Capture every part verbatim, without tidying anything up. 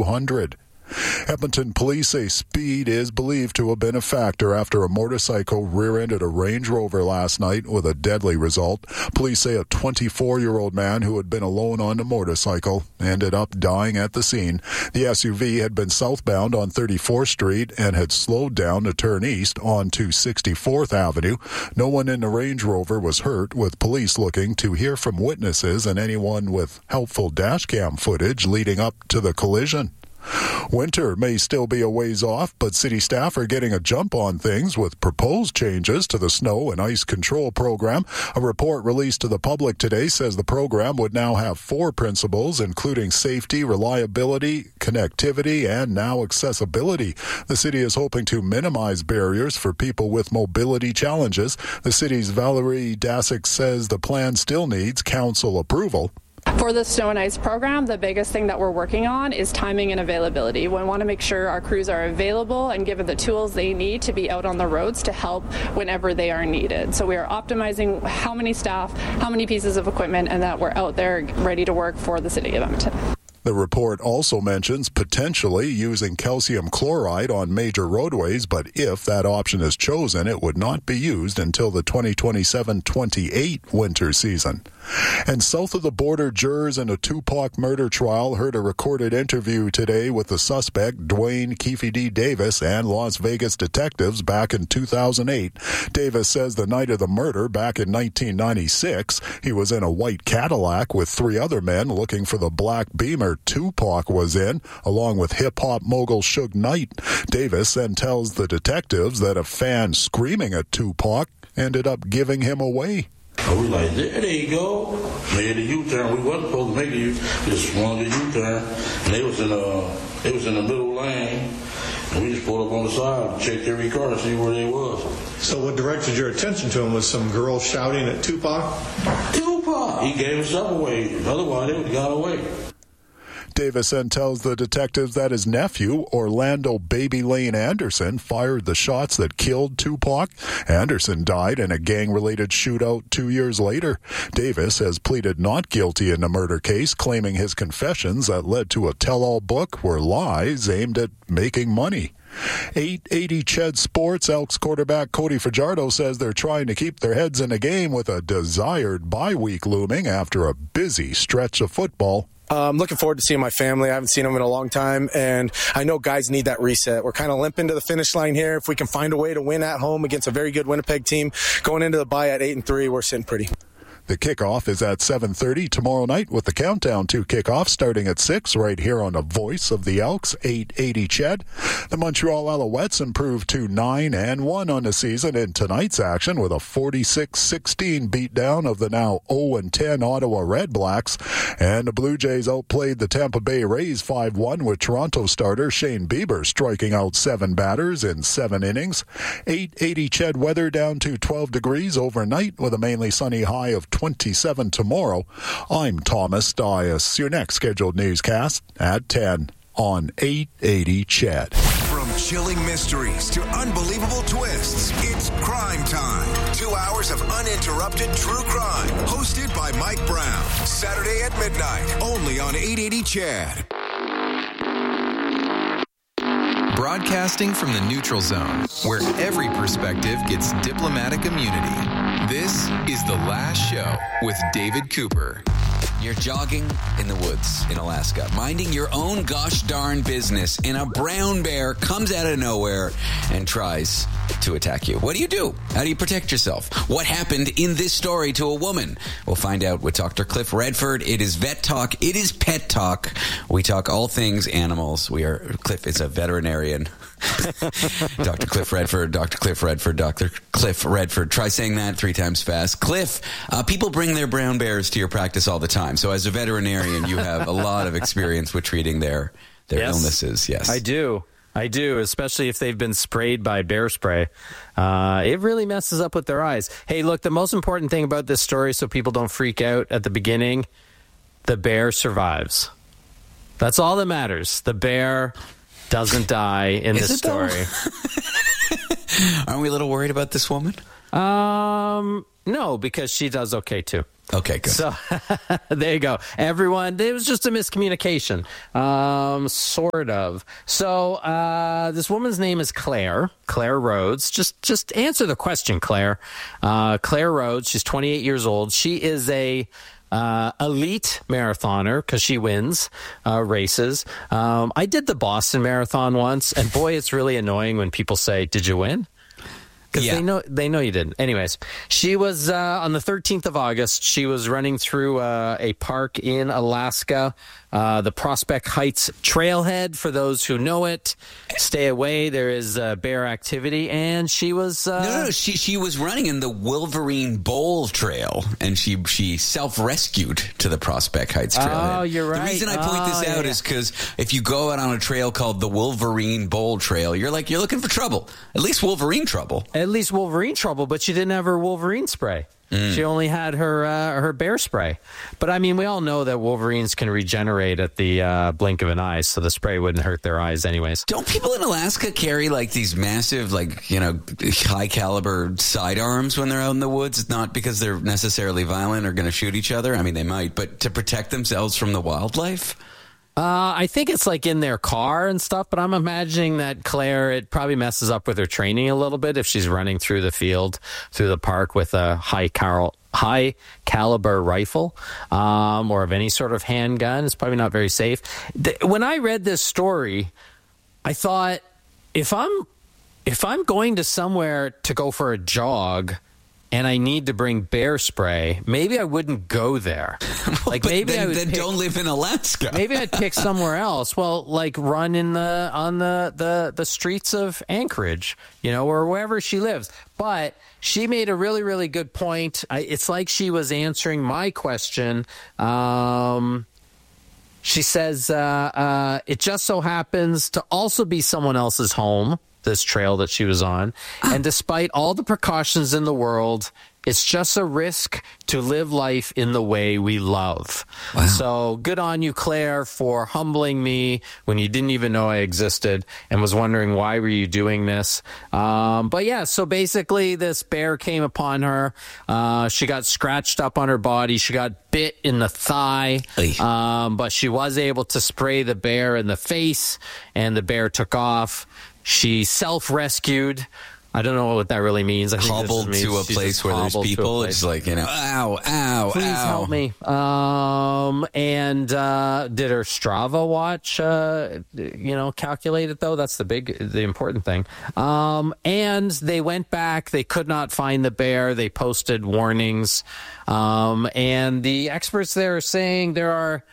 two hundred. Edmonton police say speed is believed to have been a factor after a motorcycle rear-ended a Range Rover last night with a deadly result. Police say a twenty-four-year-old man who had been alone on a motorcycle ended up dying at the scene. The S U V had been southbound on thirty-fourth Street and had slowed down to turn east onto sixty-fourth Avenue. No one in the Range Rover was hurt, with police looking to hear from witnesses and anyone with helpful dashcam footage leading up to the collision. Winter may still be a ways off, but city staff are getting a jump on things with proposed changes to the snow and ice control program. A report released to the public today says the program would now have four principles, including safety, reliability, connectivity, and now accessibility. The city is hoping to minimize barriers for people with mobility challenges. The city's Valerie Dasick says the plan still needs council approval. For the snow and ice program, the biggest thing that we're working on is timing and availability. We want to make sure our crews are available and given the tools they need to be out on the roads to help whenever they are needed. So we are optimizing how many staff, how many pieces of equipment, and that we're out there ready to work for the city of Edmonton. The report also mentions potentially using calcium chloride on major roadways, but if that option is chosen, it would not be used until the twenty twenty-seven twenty-eight winter season. And south of the border, jurors in a Tupac murder trial heard a recorded interview today with the suspect, Dwayne Keefe D. Davis, and Las Vegas detectives back in two thousand eight. Davis says the night of the murder back in nineteen ninety-six, he was in a white Cadillac with three other men looking for the black Beamer Tupac was in, along with hip-hop mogul Suge Knight. Davis then tells the detectives that a fan screaming at Tupac ended up giving him away. I was like, there, there you go. Made a U-turn. We wasn't supposed to make a U. Just swung the U-turn, and they was in a, they was in the middle lane, and we just pulled up on the side, checked every car to see where they was. So what directed your attention to him was some girl shouting at Tupac? Tupac. He gave himself away. Otherwise, they would have got away. Davis then tells the detectives that his nephew, Orlando Baby Lane Anderson, fired the shots that killed Tupac. Anderson died in a gang-related shootout two years later. Davis has pleaded not guilty in the murder case, claiming his confessions that led to a tell-all book were lies aimed at making money. eight eighty Ched Sports, Elks quarterback Cody Fajardo says they're trying to keep their heads in the game with a desired bye week looming after a busy stretch of football. I'm um, looking forward to seeing my family. I haven't seen them in a long time, and I know guys need that reset. We're kind of limping to the finish line here. If we can find a way to win at home against a very good Winnipeg team, going into the bye at eight and three, we're sitting pretty. The kickoff is at seven thirty tomorrow night, with the countdown to kickoff starting at six right here on the voice of the Elks, eight eighty Ched. The Montreal Alouettes improved to nine and one on the season in tonight's action with a forty-six sixteen beatdown of the now oh and ten Ottawa Red Blacks. And the Blue Jays outplayed the Tampa Bay Rays five one with Toronto starter Shane Bieber striking out seven batters in seven innings. eight eighty Ched weather down to twelve degrees overnight with a mainly sunny high of twenty-seven tomorrow. I'm Thomas Dias. Your next scheduled newscast at ten on eight eighty Ched. From chilling mysteries to unbelievable twists, it's Crime Time. Two hours of uninterrupted true crime. Hosted by Mike Brown. Saturday at midnight, only on eight eighty Ched. Broadcasting from the neutral zone, where every perspective gets diplomatic immunity. This is The Last Show with David Cooper. You're jogging in the woods in Alaska, minding your own gosh darn business, and a brown bear comes out of nowhere and tries to attack you. What do you do? How do you protect yourself? What happened in this story to a woman? We'll find out with Doctor Cliff Redford. It is Vet Talk. It is Pet Talk. We talk all things animals. We are, Cliff is a veterinarian. Doctor Cliff Redford, Doctor Cliff Redford, Doctor Cliff Redford. Try saying that three times fast. Cliff, uh, people bring their brown bears to your practice all the time. So as a veterinarian, you have a lot of experience with treating their, their yes, illnesses. Yes, I do. I do, especially if they've been sprayed by bear spray. Uh, it really messes up with their eyes. Hey, look, the most important thing about this story, so people don't freak out at the beginning, the bear survives. That's all that matters. The bear doesn't die in Is this story. Aren't we a little worried about this woman? Um, no, because she does okay too. Okay, good. So there you go. Everyone, it was just a miscommunication, um, sort of. So uh, this woman's name is Claire, Claire Rhodes. Just just answer the question, Claire. Uh, Claire Rhodes, she's twenty-eight years old. She is a uh, elite marathoner because she wins uh, races. Um, I did the Boston Marathon once, and boy, it's really annoying when people say, "Did you win?" Because Yeah. they know they know you didn't. Anyways, she was uh, on the thirteenth of August. She was running through uh, a park in Alaska, uh, the Prospect Heights Trailhead. For those who know it, stay away. There is uh, bear activity, and she was uh, No, no, no. She she was running in the Wolverine Bowl Trail, and she she self rescued to the Prospect Heights Trail. Oh, you're right. The reason I point this Oh, out yeah. is because if you go out on a trail called the Wolverine Bowl Trail, you're like you're looking for trouble. At least Wolverine trouble. At least Wolverine trouble, but she didn't have her Wolverine spray. Mm. She only had her uh, her bear spray. But I mean, we all know that Wolverines can regenerate at the uh, blink of an eye, so the spray wouldn't hurt their eyes anyways. Don't people in Alaska carry like these massive, like, you know, high caliber sidearms when they're out in the woods? Not because they're necessarily violent or going to shoot each other. I mean, they might, but to protect themselves from the wildlife? Uh, I think it's like in their car and stuff, but I'm imagining that Claire, it probably messes up with her training a little bit if she's running through the field, through the park with a high cal- high caliber rifle, um, or of any sort of handgun. It's probably not very safe. Th- when I read this story, I thought, if I'm if I'm going to somewhere to go for a jog and I need to bring bear spray, maybe I wouldn't go there. Like But maybe then, I would then pick, don't live in Alaska. maybe I'd pick somewhere else. Well, like run in the on the, the, the streets of Anchorage, you know, or wherever she lives. But she made a really, really good point. I, it's like she was answering my question. Um, she says, uh, uh, it just so happens to also be someone else's home, this trail that she was on. And despite all the precautions in the world, it's just a risk to live life in the way we love. Wow. So good on you, Claire, for humbling me when you didn't even know I existed and was wondering why were you doing this. Um, but yeah, so basically this bear came upon her. Uh, she got scratched up on her body. She got bit in the thigh. Um, but she was able to spray the bear in the face, and the bear took off. She self-rescued. I don't know what that really means. I think Hobbled this to means a she place just where there's hobbled to a people. place. It's like, you know, ow, ow, Please ow. help me. Um, and uh, did her Strava watch, uh, you know, calculate it, though? That's the big, the important thing. Um, and they went back. They could not find the bear. They posted warnings. Um, and the experts there are saying there are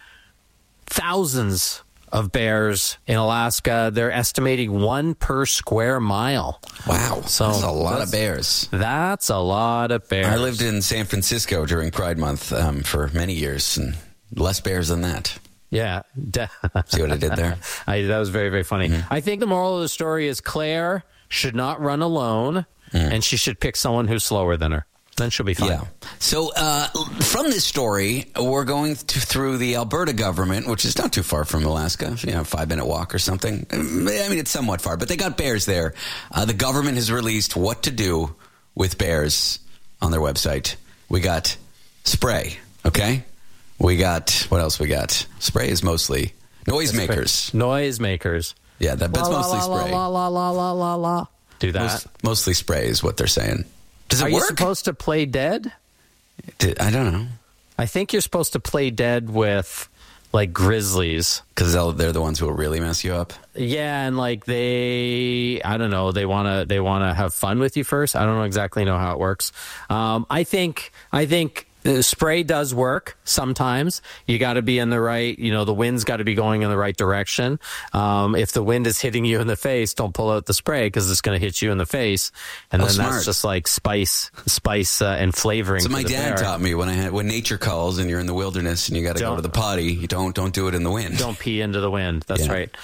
thousands of bears in Alaska. They're estimating one per square mile. Wow. So that's a lot that's- of bears. That's a lot of bears. I lived in San Francisco during Pride Month um, for many years, and less bears than that. Yeah. De- See what I did there? I, that was very, very funny. Mm-hmm. I think the moral of the story is Claire should not run alone, Mm. and she should pick someone who's slower than her. Then she'll be fine. Yeah. So uh, from this story, we're going to, through the Alberta government, which is not too far from Alaska, you know, five minute walk or something. I mean, it's somewhat far, but they got bears there. Uh, the government has released what to do with bears on their website. We got spray. Okay. We got, what else we got? Spray is mostly noisemakers. Noisemakers. Yeah, that, that's La, la, mostly la, spray. La, la, la, la, la, la. Do that. Most, mostly spray is what they're saying. Does it Are work? you supposed to play dead? Did- I don't know. I think you're supposed to play dead with, like, grizzlies. Because they're the ones who will really mess you up. Yeah, and like they, I don't know, they want to they want to have fun with you first. I don't know exactly know how it works. Um, I think I think uh, spray does work sometimes. You got to be in the right, you know, the wind's got to be going in the right direction. Um, if the wind is hitting you in the face, don't pull out the spray because it's going to hit you in the face, and Oh, then smart. that's just like spice, spice uh, and flavoring. So to my the dad bear. taught me when I had when nature calls and you're in the wilderness and you got to go Don't- to the potty, you don't don't do it in the wind. Don't pee into the wind. That's Yeah. right.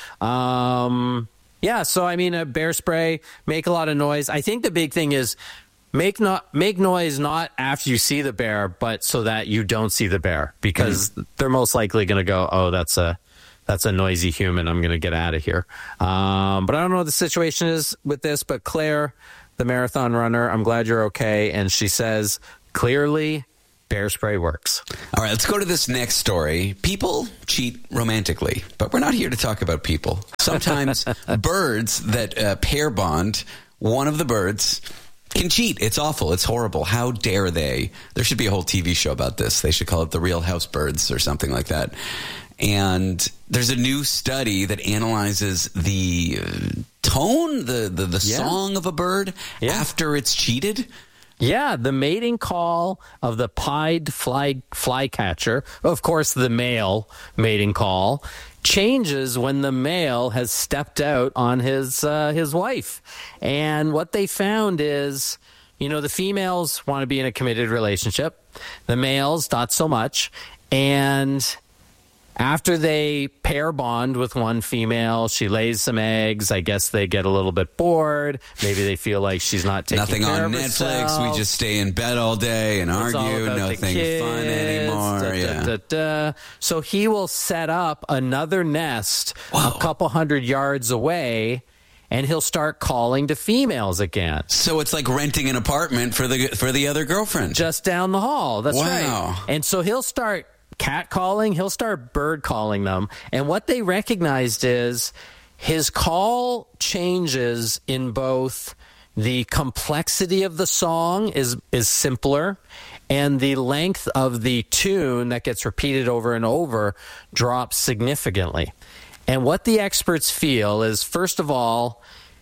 Um, yeah. So I mean, a bear spray, make a lot of noise. I think the big thing is make not make noise not after you see the bear, but so that you don't see the bear, because Mm-hmm. they're most likely going to go, oh, that's a that's a noisy human. I'm going to get out of here. Um, but I don't know what the situation is with this. But Claire, the marathon runner, I'm glad you're okay. And she says clearly, Bear spray works. All right, let's go to this next story. People cheat romantically, but we're not here to talk about people. Sometimes birds that uh, pair bond, one of the birds can cheat. It's awful. It's horrible. How dare they? There should be a whole T V show about this. They should call it The Real House Birds or something like that. And there's a new study that analyzes the tone, the, the, the yeah. song of a bird yeah. after it's cheated. Yeah, the mating call of the pied fly flycatcher, of course the male mating call, changes when the male has stepped out on his uh, his wife. And what they found is, you know, the females want to be in a committed relationship. The males, not so much. And after they pair bond with one female, she lays some eggs. I guess they get a little bit bored. Maybe they feel like she's not taking Nothing care on of Netflix. herself. We just stay in bed all day and It's argue. Nothing fun anymore. Da, yeah. da, da, da. So he will set up another nest Whoa. a couple hundred yards away, and he'll start calling to females again. So it's like renting an apartment for the for the other girlfriend. Just down the hall. That's wow. right. And so he'll start cat calling, he'll start bird calling them. And what they recognized is his call changes in both the complexity of the song is is simpler, and the length of the tune that gets repeated over and over drops significantly. And what the experts feel is, first of all,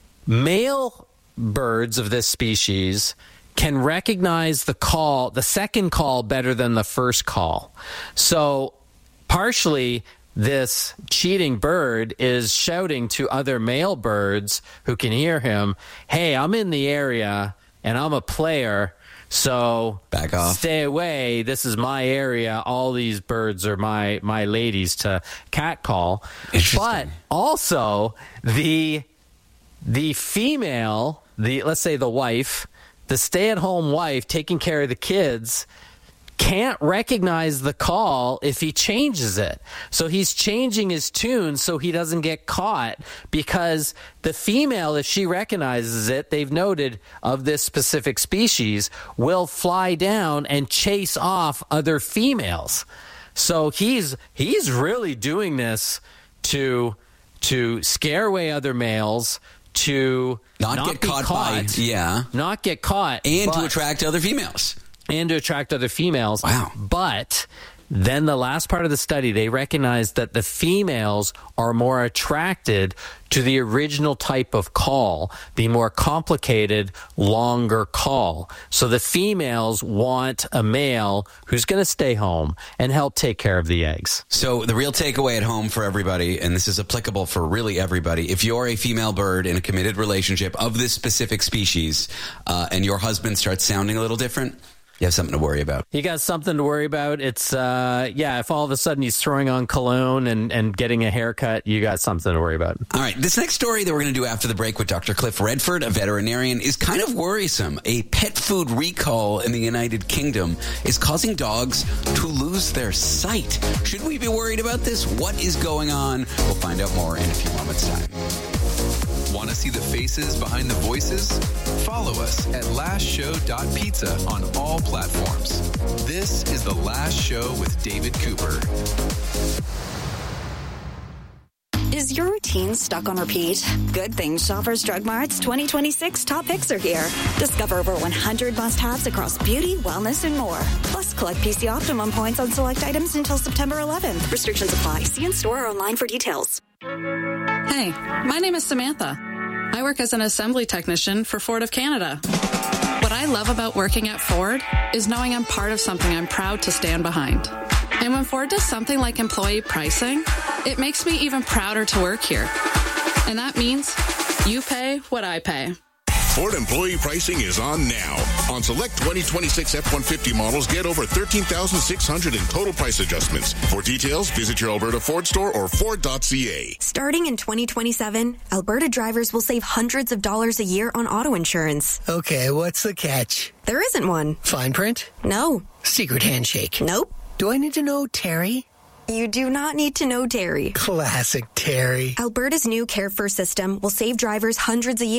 male birds of this species can recognize the call, the second call, better than the first call. So partially, this cheating bird is shouting to other male birds who can hear him, hey, I'm in the area and I'm a player, so back off. Stay away. This is my area. All these birds are my, my ladies to catcall. But also the the female, the let's say the wife, the stay-at-home wife taking care of the kids, can't recognize the call if he changes it. So he's changing his tune so he doesn't get caught, because the female, if she recognizes it, they've noted, of this specific species, will fly down and chase off other females. So he's he's really doing this to to scare away other males, to not, not get be caught, caught, by, yeah, not get caught, and but, to attract other females. And to attract other females. Wow. But then the last part of the study, they recognized that the females are more attracted to the original type of call, the more complicated, longer call. So the females want a male who's going to stay home and help take care of the eggs. So the real takeaway at home for everybody, and this is applicable for really everybody, if you're a female bird in a committed relationship of this specific species, uh, and your husband starts sounding a little different, you have something to worry about. You got something to worry about. It's, uh, yeah, if all of a sudden he's throwing on cologne and, and getting a haircut, you got something to worry about. All right, this next story that we're going to do after the break with Doctor Cliff Redford, a veterinarian, is kind of worrisome. A pet food recall in the United Kingdom is causing dogs to lose their sight. Should we be worried about this? What is going on? We'll find out more in a few moments' time. Want to see the faces behind the voices? Follow us at last show dot pizza on all platforms. This is The Last Show with David Cooper. Is your routine stuck on repeat? Good thing Shoppers Drug Mart's twenty twenty-six top picks are here. Discover over one hundred must-haves across beauty, wellness, and more. Plus, collect P C Optimum points on select items until September eleventh. Restrictions apply. See in store or online for details. Hey, my name is Samantha. I work as an assembly technician for Ford of Canada. What I love about working at Ford is knowing I'm part of something I'm proud to stand behind. And when Ford does something like employee pricing, it makes me even prouder to work here. And that means you pay what I pay. Ford employee pricing is on now. On select twenty twenty-six F one fifty models, get over thirteen thousand six hundred in total price adjustments. For details, visit your Alberta Ford store or Ford dot C A. Starting in twenty twenty-seven, Alberta drivers will save hundreds of dollars a year on auto insurance. Okay, what's the catch? There isn't one. Fine print? No. Secret handshake? Nope. Do I need to know Terry? You do not need to know Terry. Classic Terry. Alberta's new Care First system will save drivers hundreds a year.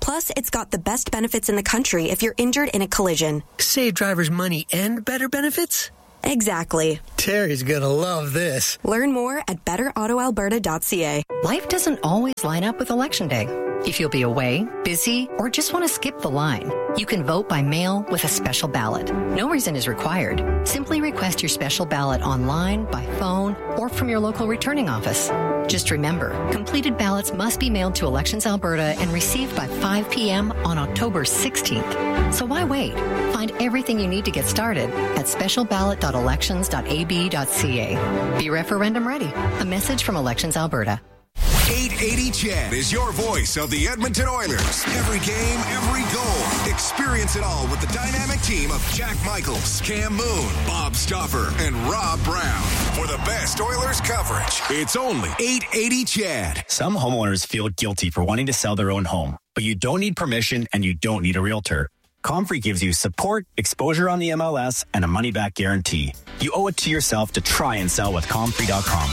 Plus, it's got the best benefits in the country if you're injured in a collision. Save drivers money and better benefits? Exactly. Terry's gonna love this. Learn more at better auto alberta dot c a. Life doesn't always line up with Election Day. If you'll be away, busy, or just want to skip the line, you can vote by mail with a special ballot. No reason is required. Simply request your special ballot online, by phone, or from your local returning office. Just remember, completed ballots must be mailed to Elections Alberta and received by five p.m. on October sixteenth. So why wait? Find everything you need to get started at special ballot dot elections dot a b dot c a. Be referendum ready. A message from Elections Alberta. eight eighty Chad is your voice of the Edmonton Oilers. Every game, every goal. Experience it all with the dynamic team of Jack Michaels, Cam Moon, Bob Stauffer, and Rob Brown. For the best Oilers coverage, it's only eight eighty Chad. Some homeowners feel guilty for wanting to sell their own home, but you don't need permission and you don't need a realtor. Comfrey gives you support, exposure on the M L S, and a money-back guarantee. You owe it to yourself to try and sell with Comfrey dot com.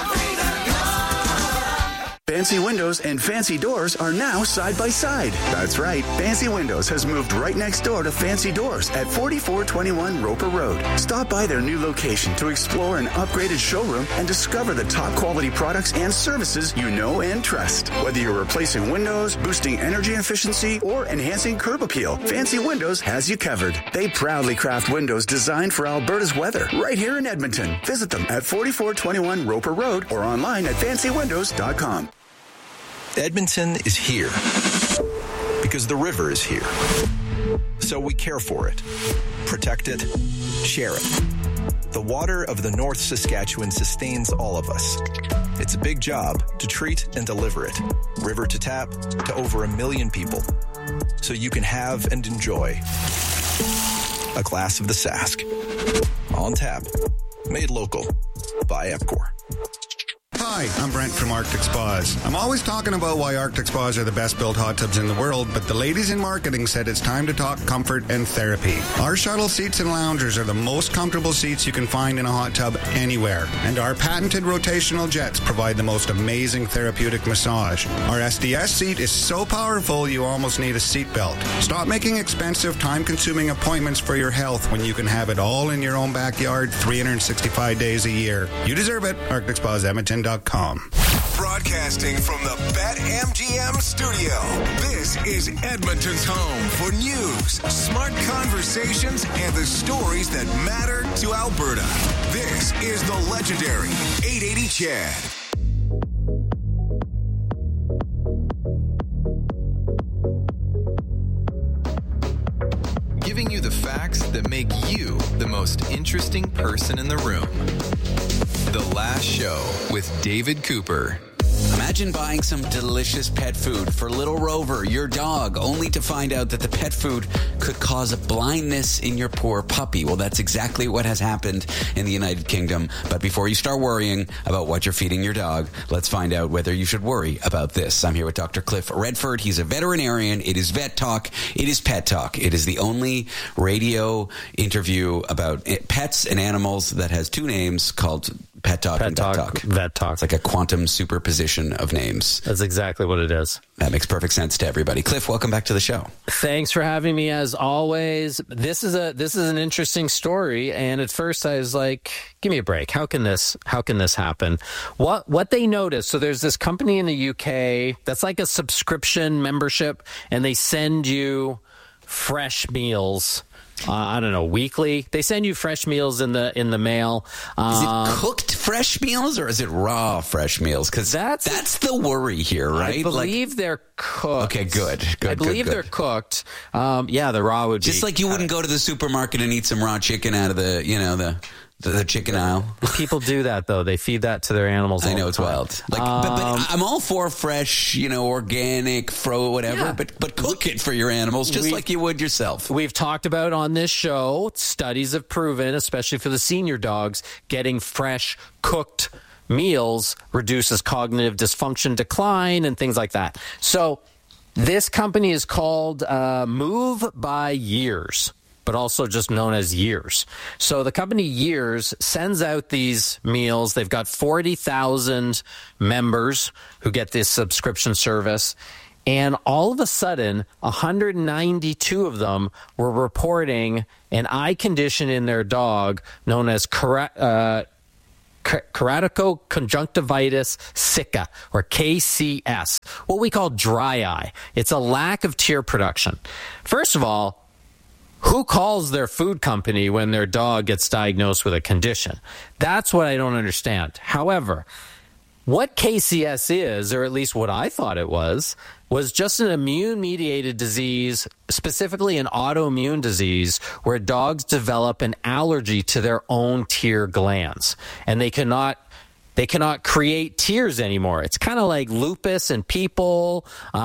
Fancy Windows and Fancy Doors are now side by side. That's right. Fancy Windows has moved right next door to Fancy Doors at forty-four twenty-one Roper Road. Stop by their new location to explore an upgraded showroom and discover the top quality products and services you know and trust. Whether you're replacing windows, boosting energy efficiency, or enhancing curb appeal, Fancy Windows has you covered. They proudly craft windows designed for Alberta's weather right here in Edmonton. Visit them at forty-four twenty-one Roper Road or online at fancy windows dot com. Edmonton is here because the river is here. So we care for it, protect it, share it. The water of the North Saskatchewan sustains all of us. It's a big job to treat and deliver it, river to tap, to over a million people, so you can have and enjoy a glass of the Sask. On tap, made local by Epcor. Hi, I'm Brent from Arctic Spas. I'm always talking about why Arctic Spas are the best built hot tubs in the world, but the ladies in marketing said it's time to talk comfort and therapy. Our shuttle seats and loungers are the most comfortable seats you can find in a hot tub anywhere, and our patented rotational jets provide the most amazing therapeutic massage. Our S D S seat is so powerful you almost need a seatbelt. Stop making expensive, time-consuming appointments for your health when you can have it all in your own backyard three hundred sixty-five days a year. You deserve it. Arctic Spas Edmonton dot com. Broadcasting from the BetMGM studio, this is Edmonton's home for news, smart conversations, and the stories that matter to Alberta. This is the legendary eight eighty Chad. Giving you the facts that make you the most interesting person in the room. The Last Show with David Cooper. Imagine buying some delicious pet food for little Rover, your dog, only to find out that the pet food could cause a blindness in your poor puppy. Well, that's exactly what has happened in the United Kingdom. But before you start worrying about what you're feeding your dog, let's find out whether you should worry about this. I'm here with Doctor Cliff Redford. He's a veterinarian. It is Vet Talk. It is Pet Talk. It is the only radio interview about pets and animals that has two names called Pet Talk Pet and Talk, Vet Talk. Vet Talk. It's like a quantum superposition of names. That's exactly what it is. That makes perfect sense to everybody. Cliff, welcome back to the show. Thanks for having me as always. This is a this is an interesting story, and at first I was like, give me a break. How can this how can this happen? What what they noticed, so there's this company in the U K that's like a subscription membership, and they send you fresh meals. Uh, I don't know, weekly. They send you fresh meals in the in the mail. Um, is it cooked fresh meals or is it raw fresh meals? Because that's that's the worry here, right? I believe like, they're cooked. Okay, good, good. I believe good, good. they're cooked. Um, yeah, the raw would just be like you wouldn't go to the supermarket and eat some raw chicken out of the you know the. The chicken aisle. People do that, though. They feed that to their animals. I know, it's wild. Like, um, but, but I'm all for fresh, you know, organic, fro, whatever. Yeah. But but cook it for your animals, just we, like you would yourself. We've talked about on this show. Studies have proven, especially for the senior dogs, getting fresh, cooked meals reduces cognitive dysfunction, decline, and things like that. So this company is called uh, Move by Years, but also just known as Years. So the company Years sends out these meals. They've got forty thousand members who get this subscription service. And all of a sudden, one hundred ninety-two of them were reporting an eye condition in their dog known as kera- uh, keratoconjunctivitis sicca, or K C S, what we call dry eye. It's a lack of tear production. First of all, who calls their food company when their dog gets diagnosed with a condition? That's what I don't understand. However, what K C S is, or at least what I thought it was, was just an immune-mediated disease, specifically an autoimmune disease, where dogs develop an allergy to their own tear glands, and they cannot they cannot create tears anymore. It's kind of like lupus in people,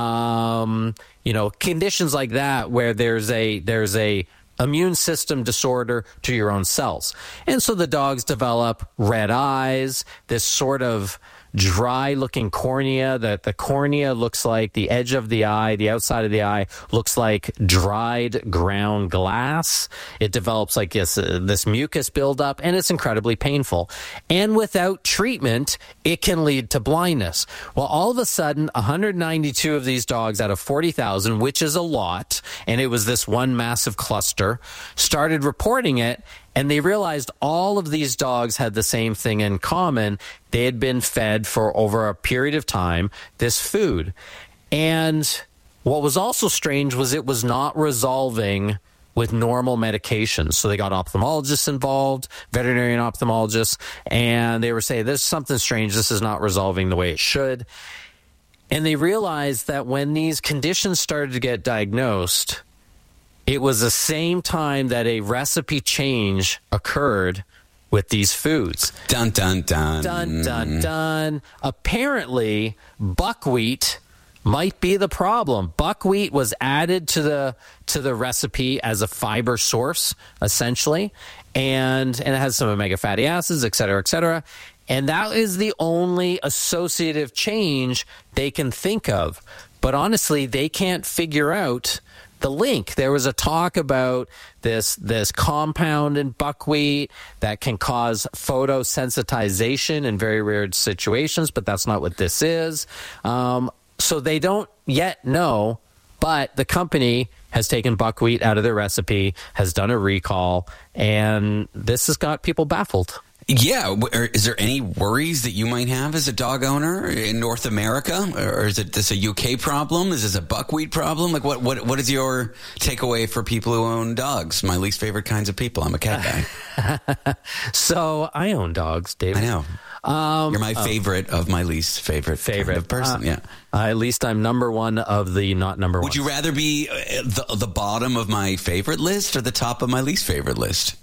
um, you know, conditions like that, where there's a there's a immune system disorder to your own cells, and so the dogs develop red eyes, this sort of dry-looking cornea. That the cornea looks like the edge of the eye, the outside of the eye looks like dried ground glass. It develops like this, uh, this mucus buildup, and it's incredibly painful. And without treatment, it can lead to blindness. Well, all of a sudden, one hundred ninety-two of these dogs out of forty thousand, which is a lot, and it was this one massive cluster, started reporting it. And they realized all of these dogs had the same thing in common. They had been fed for over a period of time this food. And what was also strange was it was not resolving with normal medications. So they got ophthalmologists involved, veterinarian ophthalmologists, and they were saying, there's something strange. This is not resolving the way it should. And they realized that when these conditions started to get diagnosed, it was the same time that a recipe change occurred with these foods. Dun, dun, dun. Dun, dun, dun. Apparently, buckwheat might be the problem. Buckwheat was added to the to the recipe as a fiber source, essentially, and, and it has some omega fatty acids, et cetera, et cetera. And that is the only associative change they can think of. But honestly, they can't figure out the link. There was a talk about this this compound in buckwheat that can cause photosensitization in very rare situations, but that's not what this is. Um, so they don't yet know, but the company has taken buckwheat out of their recipe, has done a recall, and this has got people baffled. Yeah. Is there any worries that you might have as a dog owner in North America? Or is it this a U K problem? Is this a buckwheat problem? Like, what, what, what is your takeaway for people who own dogs? My least favorite kinds of people. I'm a cat guy. So I own dogs, David. I know. Um, You're my favorite uh, of my least favorite, favorite kind of person. Uh, yeah. Uh, at least I'm number one of the not number one. Would you rather be the, the bottom of my favorite list or the top of my least favorite list?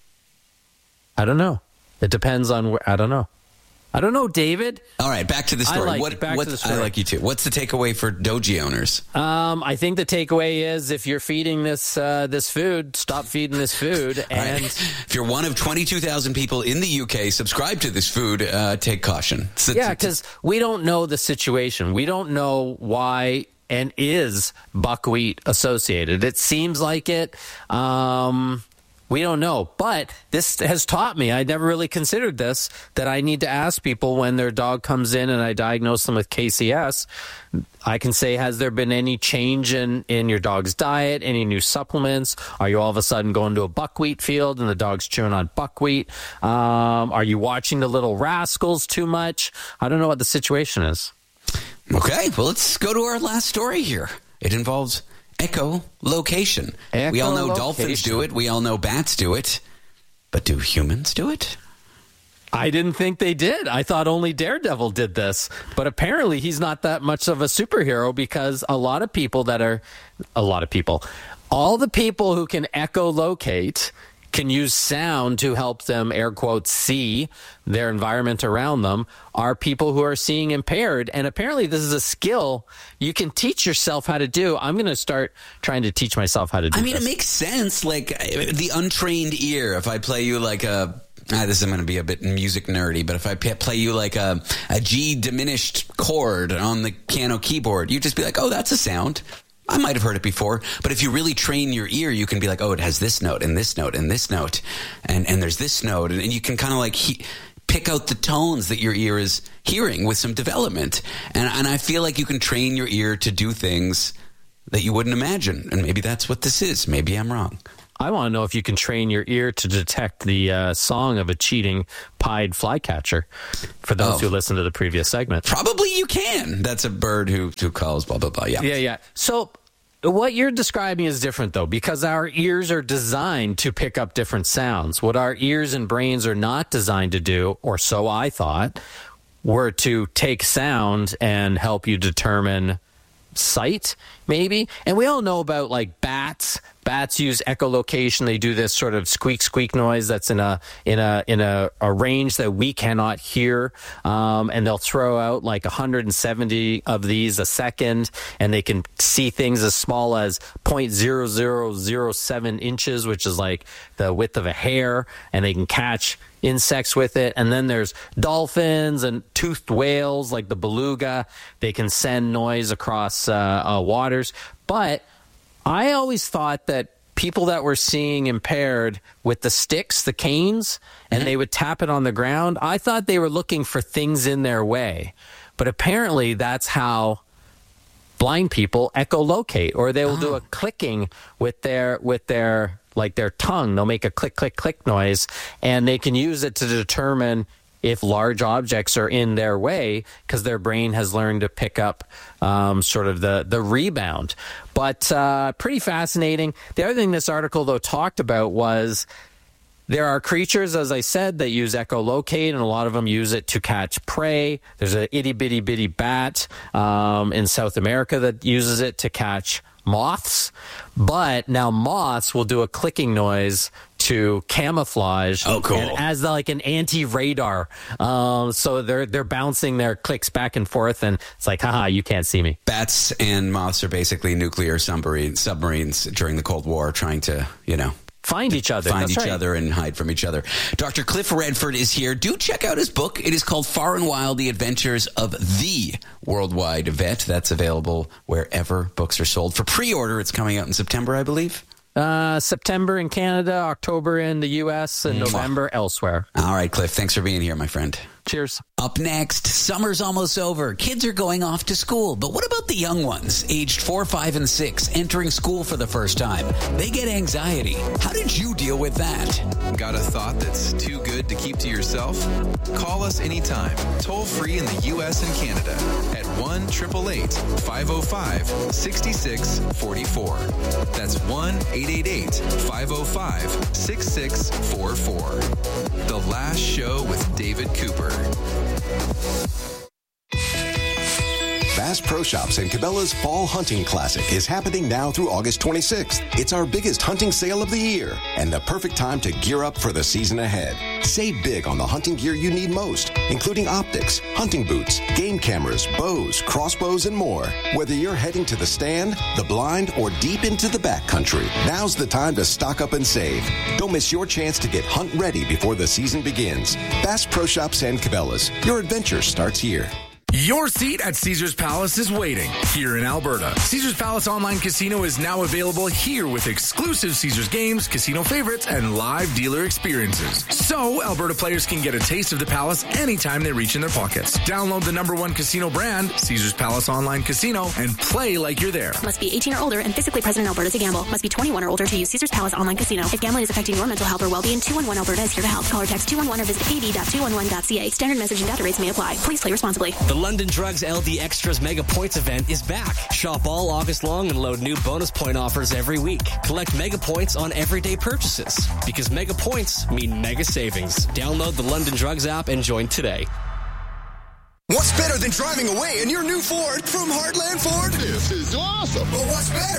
I don't know. It depends on where. I don't know. I don't know, David. All right, back to the story. I like, what, back what, to the story. I like you too. What's the takeaway for doji owners? Um, I think the takeaway is if you're feeding this uh, this food, stop feeding this food. And right. If you're one of twenty-two thousand people in the U K subscribe to this food, uh, take caution. So, yeah, because we don't know the situation. We don't know why and is buckwheat associated. It seems like it. Um We don't know, but this has taught me, I never really considered this, that I need to ask people when their dog comes in and I diagnose them with K C S. I can say, has there been any change in, in your dog's diet, any new supplements? Are you all of a sudden going to a buckwheat field and the dog's chewing on buckwheat? Um, are you watching the Little Rascals too much? I don't know what the situation is. Okay, well, let's go to our last story here. It involves echolocation. Echolocation. We all know dolphins do it. We all know bats do it. But do humans do it? I didn't think they did. I thought only Daredevil did this. But apparently he's not that much of a superhero because a lot of people that are... A lot of people. All the people who can echolocate can use sound to help them, air quotes, see their environment around them, are people who are seeing impaired. And apparently this is a skill you can teach yourself how to do. I'm going to start trying to teach myself how to do I mean, this. It makes sense. Like the untrained ear, if I play you like a... Ah, this is going to be a bit music nerdy, but if I play you like a, a G diminished chord on the piano keyboard, you just be like, oh, that's a sound. I might have heard it before, but if you really train your ear, you can be like, oh, it has this note and this note and this note, and, and there's this note, and, and you can kind of like he, pick out the tones that your ear is hearing with some development. And, and I feel like you can train your ear to do things that you wouldn't imagine. And maybe that's what this is. Maybe I'm wrong. I want to know if you can train your ear to detect the uh, song of a cheating pied flycatcher, for those oh. who listened to the previous segment. Probably you can. That's a bird who, who calls blah, blah, blah. Yeah. Yeah, yeah. So what you're describing is different, though, because our ears are designed to pick up different sounds. What our ears and brains are not designed to do, or so I thought, were to take sound and help you determine sight, maybe. And we all know about, like, bats. Bats use echolocation. They do this sort of squeak, squeak noise that's in a in a in a, a range that we cannot hear. Um, and they'll throw out like one hundred seventy of these a second, and they can see things as small as zero point zero zero zero seven inches, which is like the width of a hair, and they can catch insects with it. And then there's dolphins and toothed whales like the beluga. They can send noise across uh, uh, waters. But I always thought that people that were seeing impaired with the sticks, the canes, and mm-hmm. they would tap it on the ground, I thought they were looking for things in their way. But apparently that's how blind people echolocate, or they will oh. do a clicking with their with their like their tongue. They'll make a click, click, click noise, and they can use it to determine if large objects are in their way, because their brain has learned to pick up um, sort of the, the rebound. But uh, pretty fascinating. The other thing this article, though, talked about was there are creatures, as I said, that use echolocate, and a lot of them use it to catch prey. There's an itty-bitty-bitty bat um, in South America that uses it to catch moths. But now moths will do a clicking noise to camouflage. Oh, cool. And as the, like an anti-radar. Um, so they're they're bouncing their clicks back and forth, and it's like, haha, you can't see me. Bats and moths are basically nuclear submarine, submarines during the Cold War, trying to, you know, find each other. Find That's each right. other and hide from each other. Doctor Cliff Redford is here. Do check out his book. It is called Far and Wild, The Adventures of the Worldwide Vet. That's available wherever books are sold. For pre-order, it's coming out in September, I believe. Uh, September in Canada, October in the U S, and November elsewhere. All right, Cliff. Thanks for being here, my friend. Cheers. Up next, summer's almost over. Kids are going off to school. But what about the young ones, aged four, five, and six, entering school for the first time? They get anxiety. How did you deal with that? Got a thought that's too good to keep to yourself? Call us anytime, toll free in the U S and Canada at one eight eight eight, five oh five, six six four four. That's one eight eight eight, five oh five, six six four four. The Last Show with David Cooper. Bass Pro Shops and Cabela's Fall Hunting Classic is happening now through August twenty-sixth. It's our biggest hunting sale of the year and the perfect time to gear up for the season ahead. Save big on the hunting gear you need most, including optics, hunting boots, game cameras, bows, crossbows, and more. Whether you're heading to the stand, the blind, or deep into the backcountry, now's the time to stock up and save. Don't miss your chance to get hunt ready before the season begins. Bass Pro Shops and Cabela's. Your adventure starts here. Your seat at Caesars Palace is waiting here in Alberta. Caesars Palace Online Casino is now available here with exclusive Caesars games, casino favorites, and live dealer experiences. So Alberta players can get a taste of the Palace anytime they reach in their pockets. Download the number one casino brand, Caesars Palace Online Casino, and play like you're there. Must be eighteen or older and physically present in Alberta to gamble. Must be twenty-one or older to use Caesars Palace Online Casino. If gambling is affecting your mental health or well-being, two one one Alberta is here to help. Call or text two one one or visit k d dot two one one dot c a. Standard message and data rates may apply. Please play responsibly. The London Drugs L D Extras Mega Points event is back. Shop all August long and load new bonus point offers every week. Collect Mega Points on everyday purchases because Mega Points mean mega savings. Download the London Drugs app and join today. What's better than driving away in your new Ford from Heartland Ford? This is awesome. But what's better?